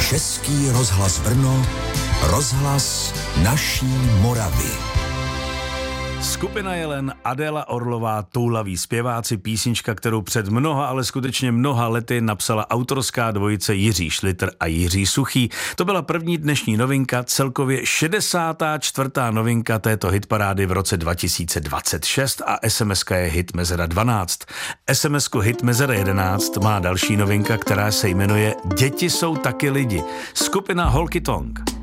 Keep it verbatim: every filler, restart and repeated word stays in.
Český rozhlas Brno, rozhlas naší Moravy. Skupina Jelen, Adéla Orlová, Toulaví zpěváci, písnička, kterou před mnoha, ale skutečně mnoha lety napsala autorská dvojice Jiří Šlitr a Jiří Suchý. To byla první dnešní novinka, celkově šedesátá čtvrtá novinka této hitparády v roce dva tisíce dvacet šest a es em eska je Hit Mezera dvanáct. es em esku Hit Mezera jedenáct má další novinka, která se jmenuje Děti jsou taky lidi. Skupina Holky Tonk.